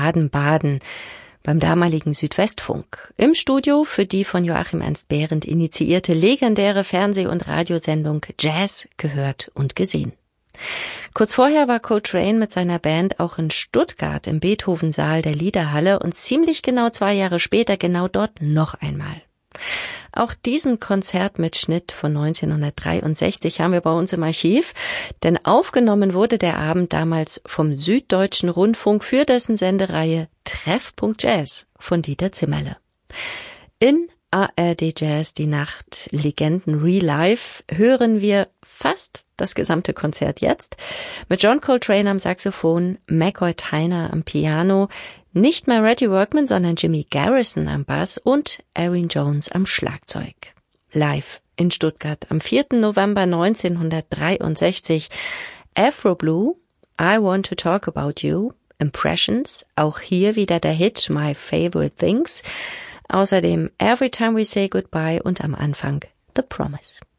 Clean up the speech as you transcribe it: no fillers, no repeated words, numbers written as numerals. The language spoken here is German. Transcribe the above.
Baden-Baden beim damaligen Südwestfunk. Im Studio für die von Joachim Ernst Behrendt initiierte legendäre Fernseh- und Radiosendung Jazz gehört und gesehen. Kurz vorher war Coltrane mit seiner Band auch in Stuttgart im Beethoven-Saal der Liederhalle und ziemlich genau 2 Jahre später genau dort noch einmal. Auch diesen Konzertmitschnitt von 1963 haben wir bei uns im Archiv, denn aufgenommen wurde der Abend damals vom Süddeutschen Rundfunk für dessen Sendereihe Treffpunkt Jazz von Dieter Zimmerle. In ARD Jazz die Nacht Legenden Re-Live hören wir fast das gesamte Konzert jetzt mit John Coltrane am Saxophon, McCoy Tyner am Piano, nicht mehr Reggie Workman, sondern Jimmy Garrison am Bass und Aaron Jones am Schlagzeug. Live in Stuttgart am 4. November 1963. Afro Blue, I Want to Talk About You, Impressions, auch hier wieder der Hit My Favorite Things, außerdem Every Time We Say Goodbye und am Anfang The Promise.